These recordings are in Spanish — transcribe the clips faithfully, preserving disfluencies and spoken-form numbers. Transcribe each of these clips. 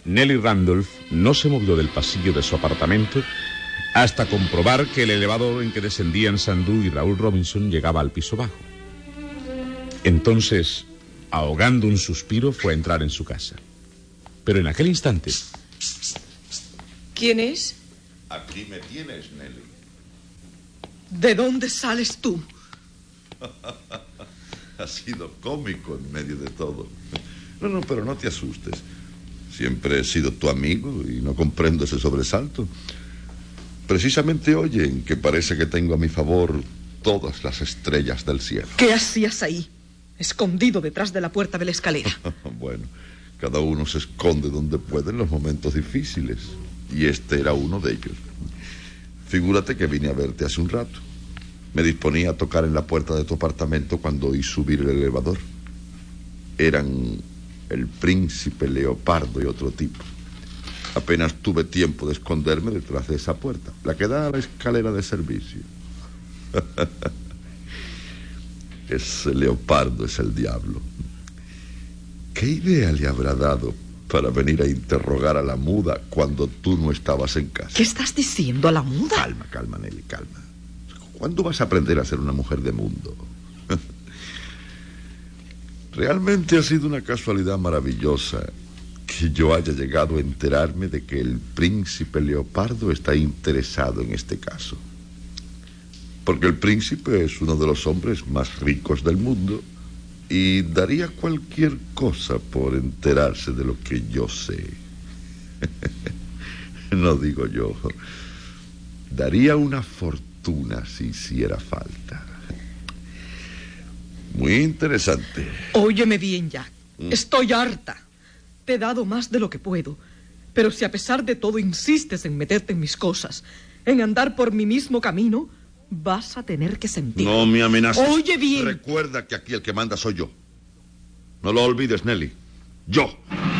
Nelly Randolph no se movió del pasillo de su apartamento hasta comprobar que el elevador en que descendían Sandú y Raúl Robinson llegaba al piso bajo. Entonces, ahogando un suspiro, fue a entrar en su casa. Pero en aquel instante... ¿Quién es? Aquí me tienes, Nelly. ¿De dónde sales tú? Ha sido cómico en medio de todo. No, no, pero no te asustes. Siempre he sido tu amigo y no comprendo ese sobresalto. Precisamente hoy en que parece que tengo a mi favor todas las estrellas del cielo. ¿Qué hacías ahí, escondido detrás de la puerta de la escalera? Bueno, cada uno se esconde donde puede en los momentos difíciles. Y este era uno de ellos. Figúrate que vine a verte hace un rato. Me disponía a tocar en la puerta de tu apartamento cuando oí subir el elevador. Eran el príncipe Leopardo y otro tipo. Apenas tuve tiempo de esconderme detrás de esa puerta, la que da a la escalera de servicio. Ese Leopardo es el diablo. ¿Qué idea le habrá dado para venir a interrogar a la muda cuando tú no estabas en casa? ¿Qué estás diciendo, a la muda? Calma, calma, Nelly, calma. ¿Cuándo vas a aprender a ser una mujer de mundo? Realmente ha sido una casualidad maravillosa que yo haya llegado a enterarme de que el príncipe Leopardo está interesado en este caso. Porque el príncipe es uno de los hombres más ricos del mundo y daría cualquier cosa por enterarse de lo que yo sé. No digo yo. Daría una fortuna si hiciera falta. Muy interesante. Óyeme bien, Jack. ¿Mm? Estoy harta. Te he dado más de lo que puedo. Pero si a pesar de todo insistes en meterte en mis cosas, en andar por mi mismo camino, vas a tener que sentir. No me amenaces. Oye bien. Recuerda que aquí el que manda soy yo. No lo olvides, Nelly. Yo.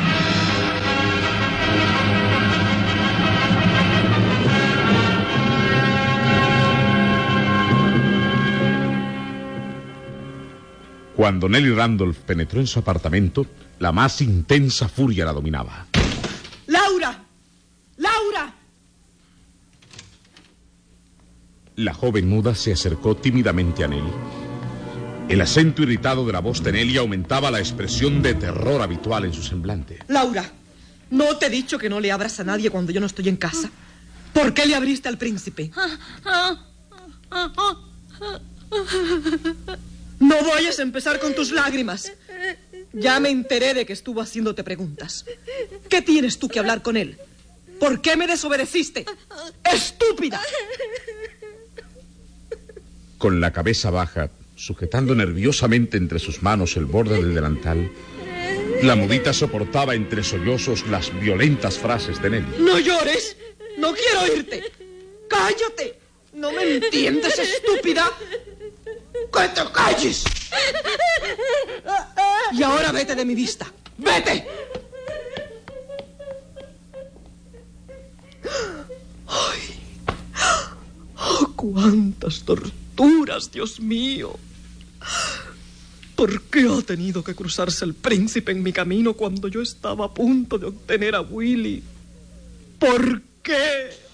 Cuando Nelly Randolph penetró en su apartamento, la más intensa furia la dominaba. ¡Laura! ¡Laura! La joven muda se acercó tímidamente a Nelly. El acento irritado de la voz de Nelly aumentaba la expresión de terror habitual en su semblante. Laura, ¿no te he dicho que no le abras a nadie cuando yo no estoy en casa? ¿Por qué le abriste al príncipe? No vayas a empezar con tus lágrimas. Ya me enteré de que estuvo haciéndote preguntas. ¿Qué tienes tú que hablar con él? ¿Por qué me desobedeciste? ¡Estúpida! Con la cabeza baja, sujetando nerviosamente entre sus manos el borde del delantal, la mudita soportaba entre sollozos las violentas frases de Nelly. ¡No llores! ¡No quiero oírte! ¡Cállate! ¿No me entiendes, estúpida? ¡Que te calles! Y ahora vete de mi vista. ¡Vete! ¡Ay! ¡Oh, cuántas torturas, Dios mío! ¿Por qué ha tenido que cruzarse el príncipe en mi camino cuando yo estaba a punto de obtener a Willy? ¿Por qué?